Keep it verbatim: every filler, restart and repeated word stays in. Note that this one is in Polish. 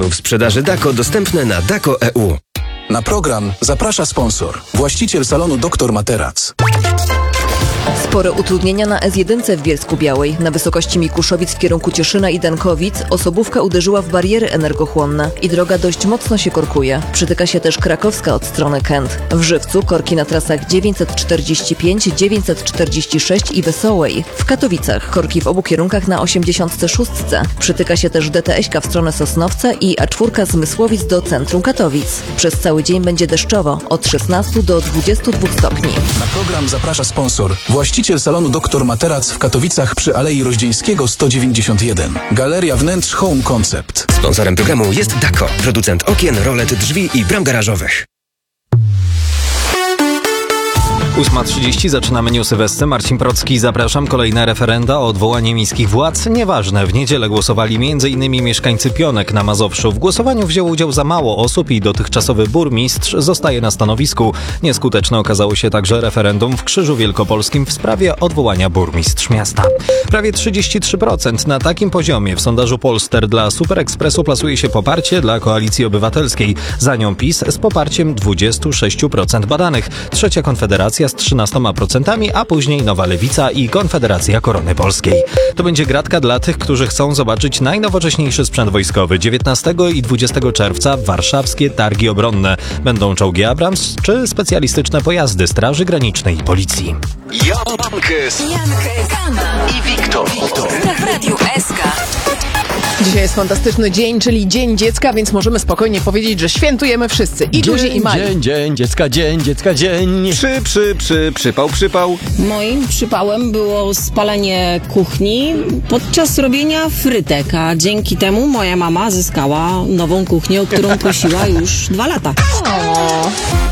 warunków sprzedaży Dako dostępne na dako kropka e u. Na program zaprasza sponsor, właściciel salonu doktor Materac. Spore utrudnienia na S jeden w Bielsku-Białej. Na wysokości Mikuszowic w kierunku Cieszyna i Dankowic osobówka uderzyła w bariery energochłonne i droga dość mocno się korkuje. Przytyka się też Krakowska od strony Kęt. W Żywcu korki na trasach dziewięćset czterdzieści pięć, dziewięćset czterdzieści sześć i Wesołej. W Katowicach korki w obu kierunkach na osiemdziesiątce sześć. Przytyka się też D T eśka w stronę Sosnowca i A cztery z Mysłowic do centrum Katowic. Przez cały dzień będzie deszczowo od szesnastu do dwudziestu dwóch stopni. Na program zaprasza sponsor, właściciel salonu doktor Materac w Katowicach przy Alei Rozdzieńskiego sto dziewięćdziesiąt jeden. Galeria wnętrz Home Concept. Sponsorem programu jest Dako, producent okien, rolet, drzwi i bram garażowych. ósma trzydzieści, zaczynamy newsy Westy. Marcin Procki, zapraszam. Kolejne referenda o odwołanie miejskich władz. Nieważne, w niedzielę głosowali m.in. mieszkańcy Pionek na Mazowszu. W głosowaniu wzięło udział za mało osób i dotychczasowy burmistrz zostaje na stanowisku. Nieskuteczne okazało się także referendum w Krzyżu Wielkopolskim w sprawie odwołania burmistrz miasta. Prawie trzydzieści trzy procent. Na takim poziomie w sondażu Polster dla Super Expressu plasuje się poparcie dla Koalicji Obywatelskiej. Za nią PiS z poparciem dwadzieścia sześć procent badanych. Trzecia Konfederacja z trzynastoma procentami, a później Nowa Lewica i Konfederacja Korony Polskiej. To będzie gratka dla tych, którzy chcą zobaczyć najnowocześniejszy sprzęt wojskowy. dziewiętnastego i dwudziestego czerwca warszawskie targi obronne. Będą czołgi Abrams czy specjalistyczne pojazdy Straży Granicznej i Policji. Jankes, i Wiktor. W Radiu S K. Dzisiaj jest fantastyczny dzień, czyli Dzień Dziecka, więc możemy spokojnie powiedzieć, że świętujemy wszyscy. I duzi, i mali. Dzień, dzień, dziecka, dzień, dziecka, dzień. Przy, przy, przy, przypał, przypał. Moim przypałem było spalenie kuchni podczas robienia frytek, a dzięki temu moja mama zyskała nową kuchnię, o którą prosiła już dwa lata. O.